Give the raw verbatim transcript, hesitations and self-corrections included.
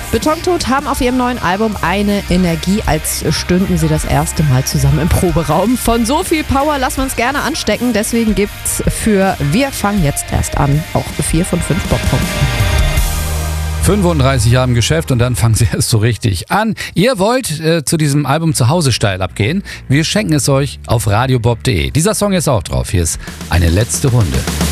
Betontot haben auf ihrem neuen Album eine Energie, als stünden sie das erste Mal zusammen im Proberaum. Von so viel Power lassen wir uns gerne anstecken. Deswegen gibt's für Wir fangen jetzt erst an auch vier von fünf Bob-Punkten. fünfunddreißig Jahre im Geschäft und dann fangen sie erst so richtig an. Ihr wollt äh, zu diesem Album zu Hause steil abgehen? Wir schenken es euch auf radiobob punkt de. Dieser Song ist auch drauf. Hier ist eine letzte Runde.